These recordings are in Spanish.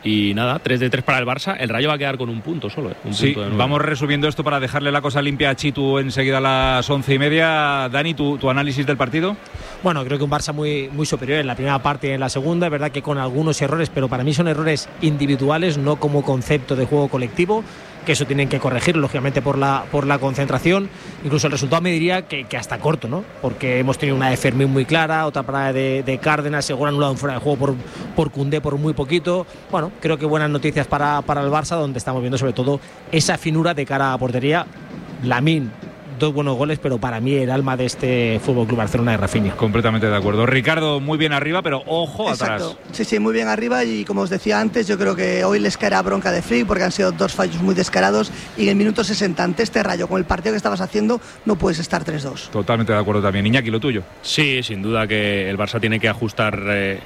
Y nada, 3-3 para el Barça. El Rayo va a quedar con un punto solo. Sí, vamos resumiendo esto para dejarle la cosa limpia a Chitu enseguida a las 11:30. Dani, ¿tu análisis del partido? Bueno, creo que un Barça muy, muy superior en la primera parte y en la segunda. Es verdad que con algunos errores, pero para mí son errores individuales, no como concepto de juego colectivo, que eso tienen que corregir, lógicamente, por la concentración. Incluso el resultado me diría que hasta corto, ¿no? Porque hemos tenido una de Fermín muy clara, otra parada de Cárdenas, seguro anulado fuera de juego por Koundé por muy poquito. Bueno, creo que buenas noticias para el Barça, donde estamos viendo sobre todo esa finura de cara a portería. Lamine, 2 buenos goles, pero para mí el alma de este FC Barcelona es Rafinha. Completamente de acuerdo. Ricardo, muy bien arriba, pero ojo Exacto. atrás. Sí, muy bien arriba, y como os decía antes, yo creo que hoy les caerá bronca de Flick porque han sido 2 fallos muy descarados, y en el minuto 60 ante este Rayo, con el partido que estabas haciendo, no puedes estar 3-2. Totalmente de acuerdo también. Iñaki, lo tuyo. Sí, sin duda que el Barça tiene que ajustar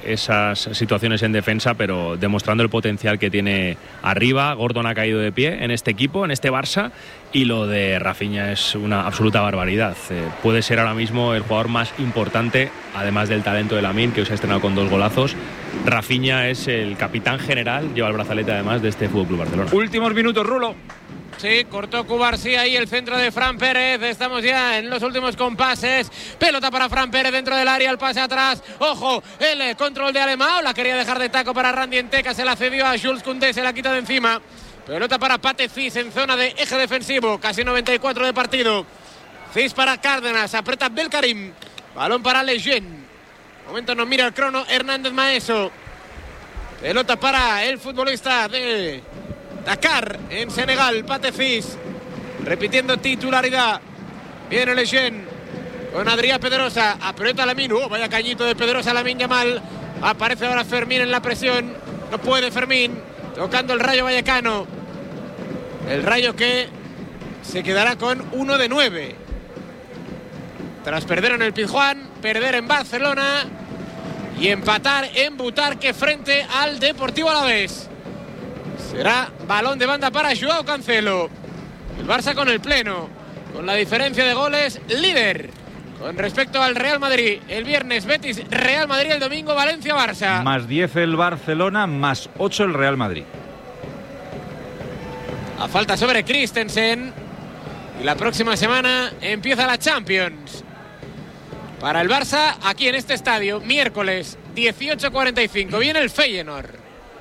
esas situaciones en defensa, pero demostrando el potencial que tiene arriba. Gordon ha caído de pie en este equipo, en este Barça, y lo de Rafinha es una absoluta barbaridad. Puede ser ahora mismo el jugador más importante, además del talento de Lamine, que hoy se ha estrenado con 2 golazos. Rafinha es el capitán general, lleva el brazalete además de este FC Barcelona. Últimos minutos, Rulo. Sí, cortó Cubarsí ahí el centro de Fran Pérez. Estamos ya en los últimos compases. Pelota para Fran Pérez dentro del área, el pase atrás. Ojo, el control de Alemão. La quería dejar de taco para Randy Enteca. Se la cedió a Jules Koundé, se la quita de encima. Pelota para Pate Cis en zona de eje defensivo. Casi 94 de partido. Cis para Cárdenas. Aprieta Belkarim. Balón para Lejeune. Momento nos mira el crono Hernández Maeso. Pelota para el futbolista de Dakar en Senegal, Pate Cis, repitiendo titularidad. Viene Lejeune con Adrià Pedrosa, aprieta Lamine. Vaya cañito de Pedrosa, Lamine Yamal. Aparece ahora Fermín en la presión, no puede Fermín, tocando el Rayo Vallecano. El Rayo que se quedará con 1 de 9 tras perder en el Pizjuán, perder en Barcelona y empatar en Butarque frente al Deportivo Alavés. Será balón de banda para Joao Cancelo. El Barça con el pleno, con la diferencia de goles, líder con respecto al Real Madrid. El viernes Betis Real Madrid, el domingo Valencia Barça. Más 10 el Barcelona, más 8 el Real Madrid. A falta sobre Christensen. Y la próxima semana empieza la Champions para el Barça aquí en este estadio, miércoles 18:45. Viene el Feyenoord.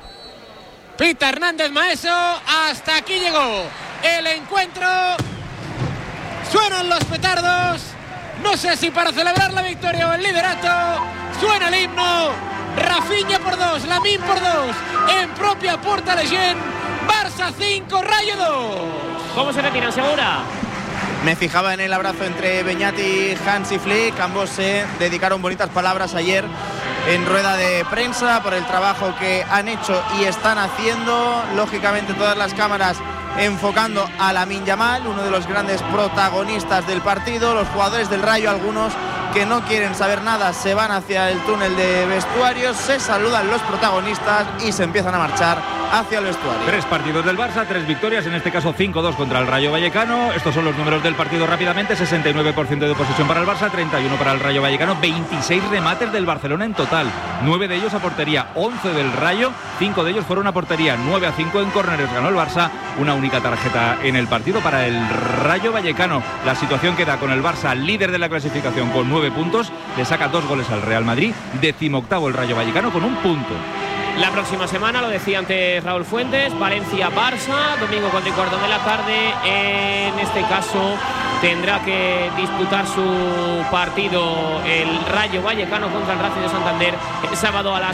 Pita Hernández Maeso, hasta aquí llegó el encuentro. Suenan los petardos, no sé si para celebrar la victoria o el liderato. Suena el himno. Rafinha por 2, Lamine por 2, en propia puerta Lejeune. Barça 5, Rayo 2. ¿Cómo se retiran, Segura? Me fijaba en el abrazo entre Beñat, Hans y Flick. Ambos se dedicaron bonitas palabras ayer en rueda de prensa por el trabajo que han hecho y están haciendo. Lógicamente todas las cámaras enfocando a Lamine Yamal, uno de los grandes protagonistas del partido. Los jugadores del Rayo, algunos que no quieren saber nada, se van hacia el túnel de vestuarios, se saludan los protagonistas y se empiezan a marchar hacia el vestuario. 3 partidos del Barça, 3 victorias, en este caso 5-2 contra el Rayo Vallecano. Estos son los números del partido rápidamente: 69% de posesión para el Barça, 31% para el Rayo Vallecano, 26 remates del Barcelona en total, 9 de ellos a portería, 11 del Rayo, 5 de ellos fueron a portería, 9-5 en córneres ganó el Barça, una única tarjeta en el partido para el Rayo Vallecano. La situación queda con el Barça líder de la clasificación con 9 puntos, le saca 2 goles al Real Madrid, 18º el Rayo Vallecano con 1 punto. La próxima semana, lo decía antes Raúl Fuentes, Valencia-Barça, domingo 4:15 de la tarde. En este caso tendrá que disputar su partido el Rayo Vallecano contra el Racing de Santander el sábado a las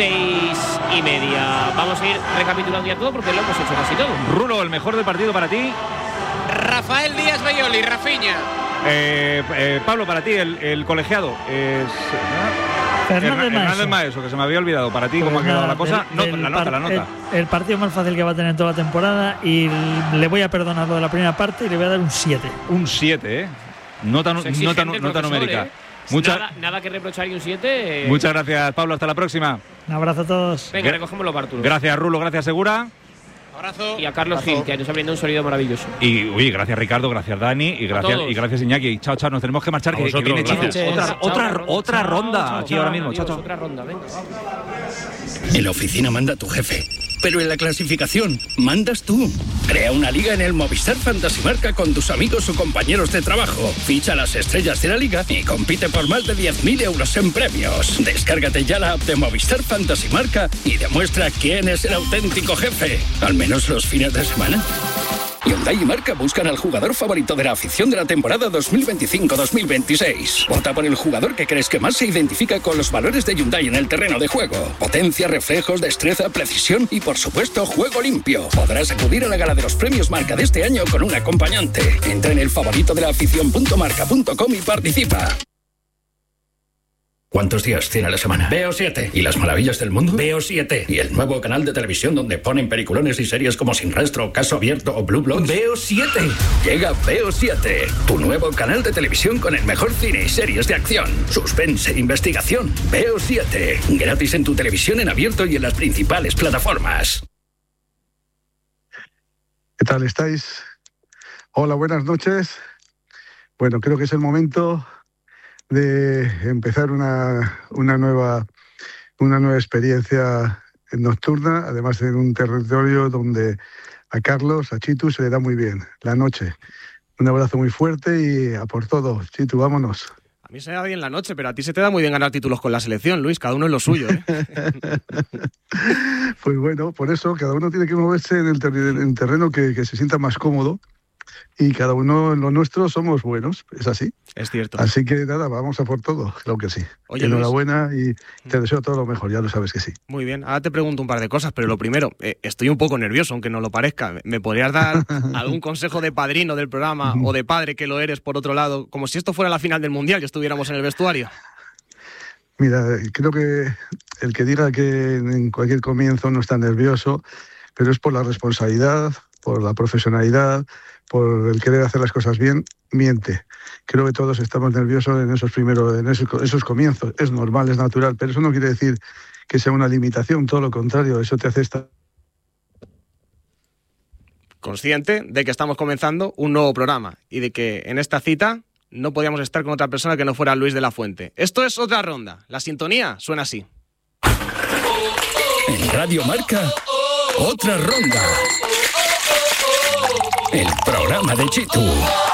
6:30. Vamos a ir recapitulando ya todo porque lo hemos hecho casi todo. Rulo, el mejor del partido para ti. Rafael Díaz Baioli, Rafinha. Pablo, para ti el colegiado es Hernández Maeso, que se me había olvidado. Para ti, ¿cómo ha quedado la cosa? La nota. El partido más fácil que va a tener toda la temporada, y le voy a perdonar lo de la primera parte y le voy a dar un 7. Un 7, ¿eh? Nota numérica. Nada que reprochar y un 7. Muchas gracias, Pablo. Hasta la próxima. Un abrazo a todos. Venga, recogemos los bártulos. Gracias, Rulo. Gracias, Segura. Abrazo. Y a Carlos Gil, que nos ha brindado un sonido maravilloso. Y gracias Ricardo, gracias Dani y gracias Iñaki. Chao, nos tenemos que marchar, que viene Chico. Otra ronda aquí ahora mismo. Chao. Otra ronda, venga. En la oficina manda tu jefe. pero en la clasificación mandas tú. Crea una liga en el Movistar Fantasy Marca con tus amigos o compañeros de trabajo. Ficha las estrellas de la liga y compite por más de 10.000 euros en premios. Descárgate ya la app de Movistar Fantasy Marca y demuestra quién es el auténtico jefe. Al menos los fines de semana. Hyundai y Marca buscan al jugador favorito de la afición de la temporada 2025-2026. Vota por el jugador que crees que más se identifica con los valores de Hyundai en el terreno de juego. Potencia, reflejos, destreza, precisión y, por supuesto, juego limpio. Podrás acudir a la gala de los premios Marca de este año con un acompañante. Entra en el favorito de la afición.marca.com y participa. ¿Cuántos días tiene la semana? Veo 7. ¿Y las maravillas del mundo? Veo 7. ¿Y el nuevo canal de televisión donde ponen peliculones y series como Sin Rastro, Caso Abierto o Blue Bloods? Veo 7. Llega Veo 7, tu nuevo canal de televisión con el mejor cine y series de acción, suspense, investigación. Veo 7. Gratis en tu televisión en abierto y en las principales plataformas. ¿Qué tal estáis? Hola, buenas noches. Bueno, creo que es el momento de empezar una nueva experiencia nocturna, además en un territorio donde a Carlos, a Chitu, se le da muy bien la noche. Un abrazo muy fuerte y a por todo. Chitu, vámonos. A mí se me da bien la noche, pero a ti se te da muy bien ganar títulos con la selección, Luis. Cada uno es lo suyo, ¿eh? Pues bueno, por eso cada uno tiene que moverse en el terreno que se sienta más cómodo. Y cada uno en lo nuestro somos buenos, es así. Es cierto. Así que nada, vamos a por todo, claro que sí. Oye, enhorabuena Luis, y te deseo todo lo mejor, ya lo sabes que sí. Muy bien, ahora te pregunto un par de cosas, pero lo primero, estoy un poco nervioso, aunque no lo parezca. ¿Me podrías dar algún consejo de padrino del programa o de padre que lo eres por otro lado? Como si esto fuera la final del Mundial y estuviéramos en el vestuario. Mira, creo que el que diga que en cualquier comienzo no está nervioso, pero es por la responsabilidad, por la profesionalidad, por el querer hacer las cosas bien, miente. Creo que todos estamos nerviosos en esos comienzos. Es normal, es natural, pero eso no quiere decir que sea una limitación, todo lo contrario, eso te hace estar consciente de que estamos comenzando un nuevo programa y de que en esta cita no podíamos estar con otra persona que no fuera Luis de la Fuente. Esto es Otra Ronda. La sintonía suena así. En Radio Marca, Otra Ronda. El programa de Chitu.